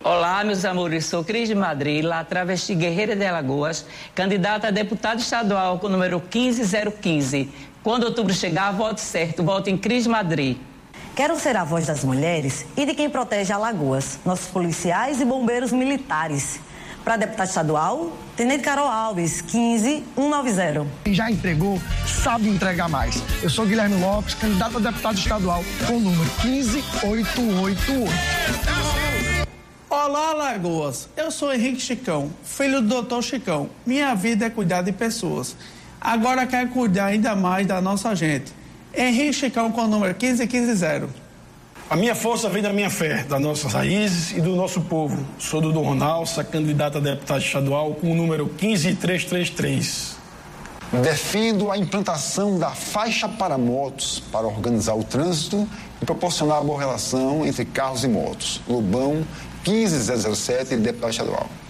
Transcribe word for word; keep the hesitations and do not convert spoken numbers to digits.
Olá, meus amores, sou Cris de Madrid, lá travesti Guerreira de Alagoas, candidata a deputada estadual com o número quinze zero quinze. Quando outubro chegar, vote certo, vote em Cris de Madrid. Quero ser a voz das mulheres e de quem protege Alagoas, nossos policiais e bombeiros militares. Para deputada estadual, Tenente Carol Alves, quinze um nove zero. Quem já entregou, sabe entregar mais. Eu sou Guilherme Lopes, candidato a deputado estadual com o número quinze oito oito oito. Olá, Alagoas. Eu sou Henrique Chicão, filho do doutor Chicão. Minha vida é cuidar de pessoas. Agora quero cuidar ainda mais da nossa gente. Henrique Chicão com o número quinze quinze zero. A minha força vem da minha fé, das nossas raízes e do nosso povo. Sou Dudu Ronalça, candidato a deputado estadual com o número quinze três três três. Defendo a implantação da faixa para motos para organizar o trânsito e proporcionar boa relação entre carros e motos. Lobão, quinze zero zero sete, deputado estadual.